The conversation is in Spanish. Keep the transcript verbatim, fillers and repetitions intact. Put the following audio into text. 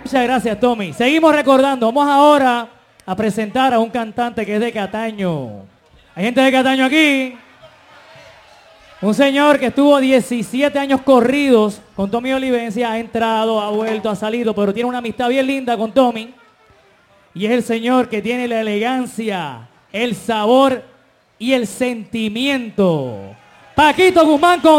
Muchas gracias, Tommy. Seguimos recordando. Vamos ahora a presentar a un cantante que es de Cataño. ¿Hay gente de Cataño aquí? Un señor que estuvo diecisiete años corridos con Tommy Olivencia. Ha entrado, ha vuelto, ha salido, pero tiene una amistad bien linda con Tommy. Y es el señor que tiene la elegancia, el sabor y el sentimiento. Paquito Guzmán con